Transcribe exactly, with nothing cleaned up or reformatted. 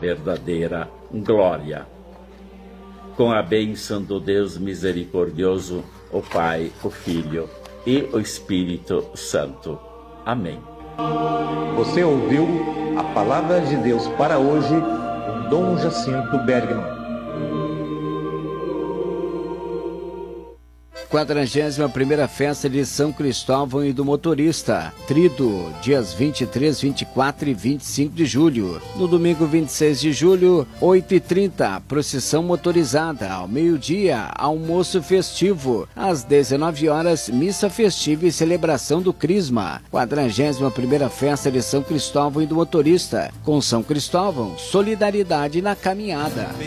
verdadeira glória. Com a bênção do Deus misericordioso, o Pai, o Filho e o Espírito Santo. Amém. Você ouviu a palavra de Deus para hoje, com Dom Jacinto Bergman. quadragésima primeira Festa de São Cristóvão e do Motorista, Trido, dias vinte e três, vinte e quatro e vinte e cinco de julho. No domingo vinte e seis de julho, oito e trinta, procissão motorizada. Ao meio-dia, almoço festivo. Às dezenove horas, missa festiva e celebração do Crisma. quadragésima primeira Festa de São Cristóvão e do Motorista. Com São Cristóvão, solidariedade na caminhada.